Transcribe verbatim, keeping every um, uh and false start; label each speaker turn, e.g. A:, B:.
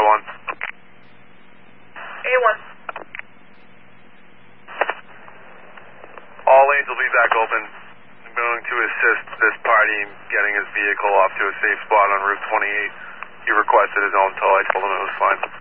A: one.
B: A one.
A: All lanes will be back open. I'm going to assist this party in getting his vehicle off to a safe spot on Route twenty-eight. He requested his own tow. I told him it was fine.